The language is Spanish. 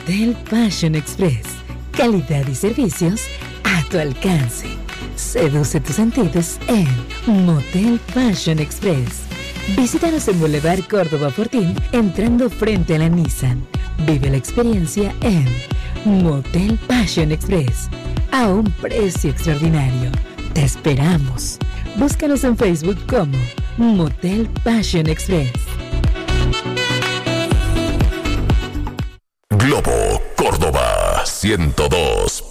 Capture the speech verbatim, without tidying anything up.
Motel Passion Express. Calidad y servicios a tu alcance. Seduce tus sentidos en Motel Passion Express. Visítanos en Boulevard Córdoba Fortín, entrando frente a la Nissan. Vive la experiencia en Motel Passion Express, a un precio extraordinario. Te esperamos. Búscanos en Facebook como Motel Passion Express. Globo Córdoba ciento dos